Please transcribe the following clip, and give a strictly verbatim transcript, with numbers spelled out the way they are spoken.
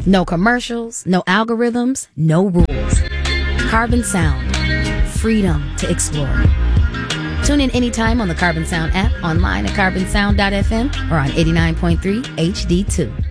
No commercials, no algorithms, no rules. Carbon Sound. Freedom to explore. Tune in anytime on the Carbon Sound app, online at carbon sound dot f m, or on eighty-nine point three H D two.